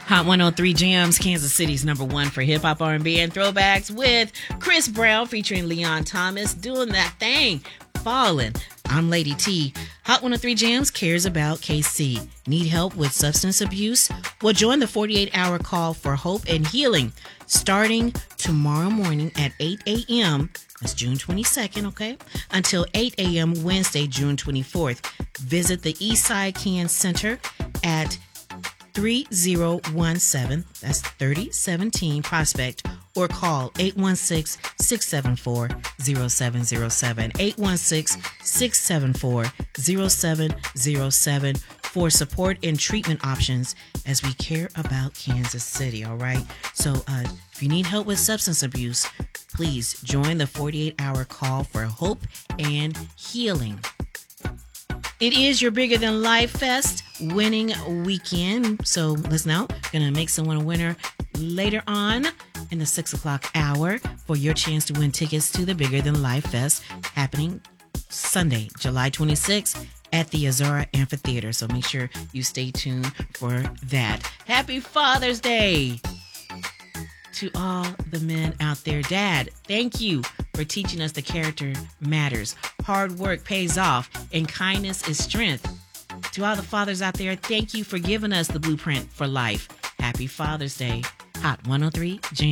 Hot 103 Jams, Kansas City's number one for hip hop, R&B, and throwbacks with Chris Brown featuring Leon Thomas doing that thing, Falling. I'm Lady T. Hot 103 Jams cares about KC. Need help with substance abuse? Well, join the 48-hour call for hope and healing starting tomorrow morning at 8 a.m. That's June 22nd, okay? Until 8 a.m. Wednesday, June 24th. Visit the Eastside Can Center at 3017, that's 3017 Prospect, or call 816-674-0707, 816-674-0707 for support and treatment options as we care about Kansas City, all right? So if you need help with substance abuse, please join the 48-hour call for hope and healing. It is your Bigger Than Life Fest winning weekend. So listen out. Going to make someone a winner later on in the 6 o'clock hour for your chance to win tickets to the Bigger Than Life Fest happening Sunday, July 26th at the Azara Amphitheater. So make sure you stay tuned for that. Happy Father's Day to all the men out there. Dad, thank you for teaching us the character matters. Hard work pays off, and kindness is strength. To all the fathers out there, thank you for giving us the blueprint for life. Happy Father's Day. Hot 103 Jam.